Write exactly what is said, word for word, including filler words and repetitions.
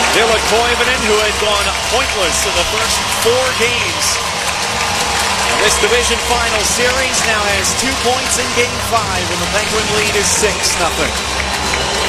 Ville Koivunen, who had gone pointless in the first four games of this division final series, now has two points in game five, and the Penguin lead is six nothing.